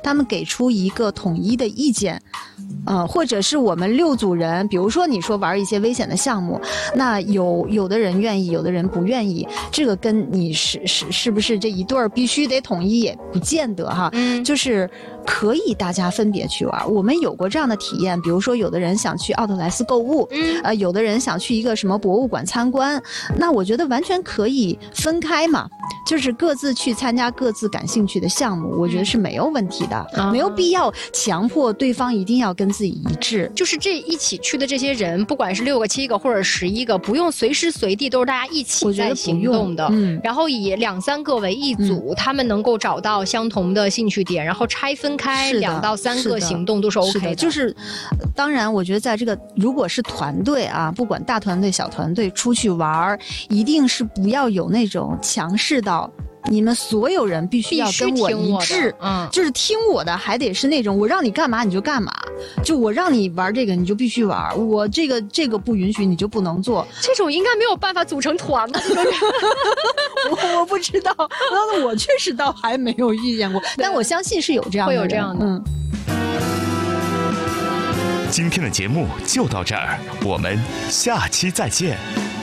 他们给出一个统一的意见，或者是我们6组人，比如说你说玩一些危险的项目，那有的人愿意，有的人不愿意，这个跟你是不是这一对儿必须得统一也不见得哈，就是可以大家分别去玩。我们有过这样的体验，比如说有的人想去奥特莱斯购物，有的人想去一个什么博物馆参观，那我觉得完全可以分开嘛，就是各自去参加各自感兴趣的项目，我觉得是没有问题的，没有必要强迫对方一定要跟自己一致。 就是这一起去的这些人，不管是6个、7个或者11个，不用随时随地都是大家一起在行动的，然后以2、3个为一组，他们能够找到相同的兴趣点，然后拆分开2到3个行动都是 OK 的。 就是当然我觉得在这个如果是团队啊，不管大团队小团队出去玩，一定是不要有那种强势到你们所有人必须要跟我一致，就是听我的，还得是那种我让你干嘛你就干嘛，就我让你玩这个你就必须玩，我这个不允许你就不能做， 这种应该没有办法组成团吧？ 我不知道，我确实倒还没有遇见过，但我相信是有这样的人， 会有这样的。 今天的节目就到这儿，我们下期再见。